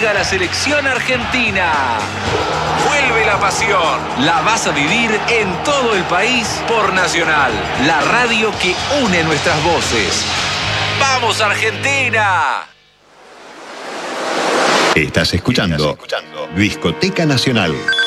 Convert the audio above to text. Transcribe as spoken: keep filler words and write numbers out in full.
Llega la selección argentina. Vuelve la pasión. La vas a vivir en todo el país por Nacional, la radio que une nuestras voces. ¡Vamos, Argentina! Estás escuchando, Estás escuchando Discoteca Nacional.